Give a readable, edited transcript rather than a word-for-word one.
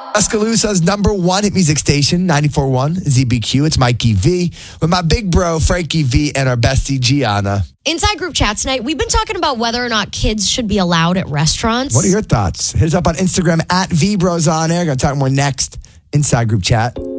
Tuscaloosa's number one hit music station, 94.1 ZBQ. It's Mikey V with my big bro, Frankie V, and our bestie, Gianna. Inside group chat tonight, we've been talking about whether or not kids should be allowed at restaurants. What are your thoughts? Hit us up on Instagram at VBrosOnAir. Going to talk more next. Inside group chat.